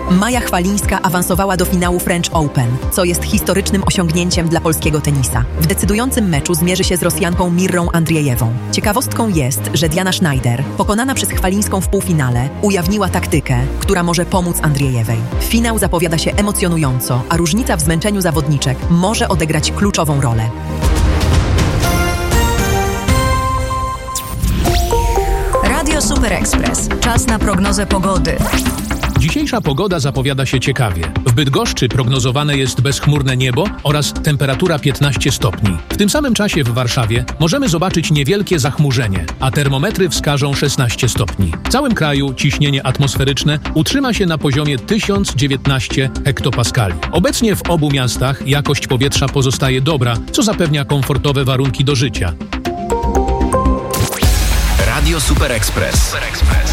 Maja Chwalińska awansowała do finału French Open, co jest historycznym osiągnięciem dla polskiego tenisa. W decydującym meczu zmierzy się z Rosjanką Mirrą Andriejewą. Ciekawostką jest, że Diana Schneider, pokonana przez Chwalińską w półfinale, ujawniła taktykę, która może pomóc Andriejewej. Finał zapowiada się emocjonująco, a różnica w zmęczeniu zawodniczek może odegrać kluczową rolę. Radio Super Express. Czas na prognozę pogody. Dzisiejsza pogoda zapowiada się ciekawie. W Bydgoszczy prognozowane jest bezchmurne niebo oraz temperatura 15 stopni. W tym samym czasie w Warszawie możemy zobaczyć niewielkie zachmurzenie, a termometry wskażą 16 stopni. W całym kraju ciśnienie atmosferyczne utrzyma się na poziomie 1019 hektopaskali. Obecnie w obu miastach jakość powietrza pozostaje dobra, co zapewnia komfortowe warunki do życia. Radio Super Express.